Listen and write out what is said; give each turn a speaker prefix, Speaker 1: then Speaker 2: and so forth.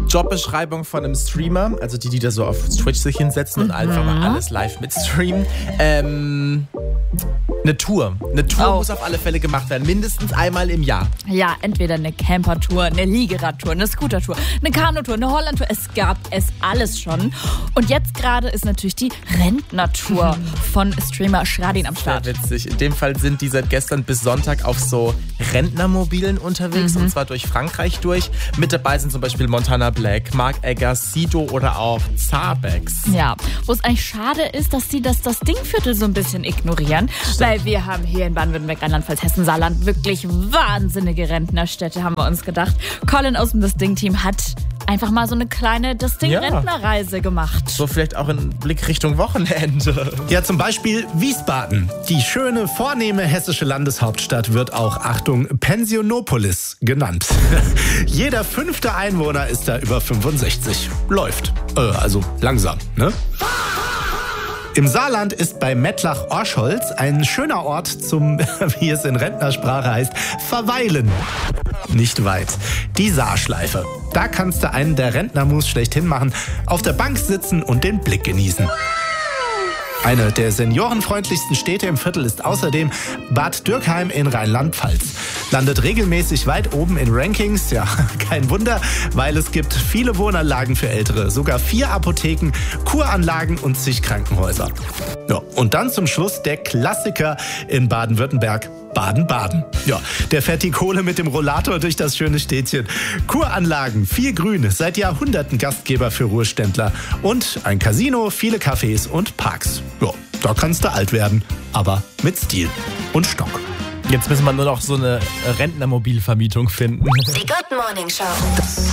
Speaker 1: Jobbeschreibung von einem Streamer, also die da so auf Twitch sich hinsetzen und einfach mal alles live mitstreamen. Eine Tour. Eine Tour muss auf alle Fälle gemacht werden, mindestens einmal im Jahr.
Speaker 2: Ja, entweder eine Campertour, eine Liegeradtour, eine Scootertour, eine Kanutour, eine Hollandtour. Es gab es alles schon. Und jetzt gerade ist natürlich die Rentnertour von Streamer Shradin am Start.
Speaker 1: Sehr witzig. In dem Fall sind die seit gestern bis Sonntag auf so Rentnermobilen unterwegs, und zwar durch Frankreich durch. Mit dabei sind zum Beispiel Montana Black, Mark Eggers, Sido oder auch Zabex.
Speaker 2: Ja, wo es eigentlich schade ist, dass sie das Dingviertel so ein bisschen ignorieren. Weil wir haben hier in Baden-Württemberg, Rheinland-Pfalz, Hessen, Saarland wirklich wahnsinnige Rentnerstädte, haben wir uns gedacht. Colin aus dem Das Ding-Team hat einfach mal so eine kleine Das Ding-Rentnerreise gemacht.
Speaker 1: So vielleicht auch ein Blick Richtung Wochenende.
Speaker 3: Ja, zum Beispiel Wiesbaden. Die schöne, vornehme hessische Landeshauptstadt wird auch, Achtung, Pensionopolis genannt. Jeder 5. Einwohner ist da über 65. Läuft. Also langsam, ne? Im Saarland ist bei Mettlach-Orscholz ein schöner Ort zum, wie es in Rentnersprache heißt, Verweilen. Nicht weit. Die Saarschleife. Da kannst du einen der Rentnermus schlechthin machen, auf der Bank sitzen und den Blick genießen. Eine der seniorenfreundlichsten Städte im Viertel ist außerdem Bad Dürkheim in Rheinland-Pfalz. Landet regelmäßig weit oben in Rankings. Ja, kein Wunder, weil es gibt viele Wohnanlagen für Ältere. Sogar 4 Apotheken, Kuranlagen und zig Krankenhäuser. Ja, und dann zum Schluss der Klassiker in Baden-Württemberg. Baden-Baden. Ja, der fährt die Kohle mit dem Rollator durch das schöne Städtchen. Kuranlagen, viel Grün, seit Jahrhunderten Gastgeber für Ruheständler. Und ein Casino, viele Cafés und Parks. Ja, da kannst du alt werden, aber mit Stil und Stock.
Speaker 1: Jetzt müssen wir nur noch so eine Rentnermobilvermietung finden.
Speaker 4: Die Good Morning Show.